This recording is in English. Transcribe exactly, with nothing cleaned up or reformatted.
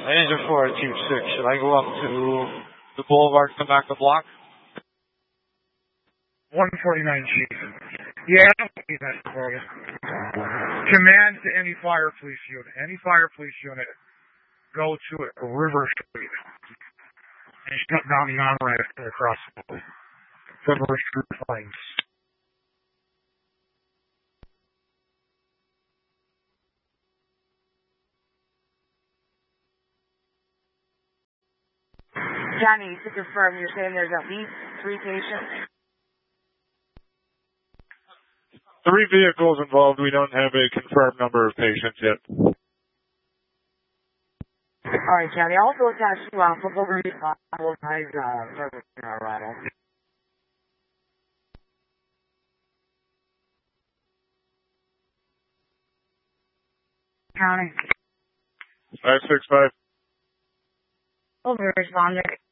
Engine four two six, should I go up to the boulevard, come back the block? one forty-nine, Chief. Yeah, I don't need that for you. Command to any fire police unit. Any fire police unit, go to River Street. And shut down the on-ramp across the River Street Plains. Johnny, to confirm, you're saying there's at least three patients? Three vehicles involved. We don't have a confirmed number of patients yet. All right, Johnny. Also attached to uh, football group, uh, service in Colorado. County. five six five. Over, responder.